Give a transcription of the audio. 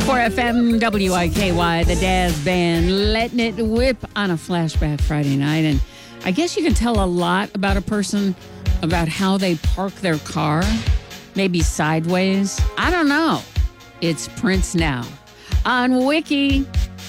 104 FM WIKY, the Daz Band, letting it whip on a Flashback Friday night. And I guess you can tell a lot about a person about how they park their car, maybe sideways. I don't know. It's Prince now on Wiki.